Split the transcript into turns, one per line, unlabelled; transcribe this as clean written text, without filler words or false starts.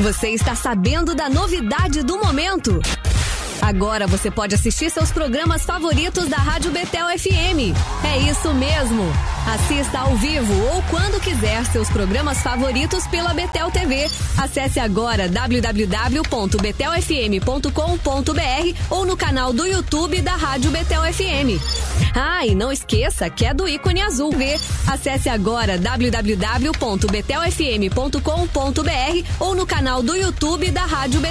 Você está sabendo da novidade do momento? Agora você pode assistir seus programas favoritos da Rádio Betel FM. É isso mesmo! Assista ao vivo ou quando quiser seus programas favoritos pela Betel TV. Acesse agora www.betelfm.com.br ou no canal do YouTube da Rádio Betel FM. Ah, e não esqueça que é do ícone azul. Acesse agora www.betelfm.com.br ou no canal do YouTube da Rádio Betel.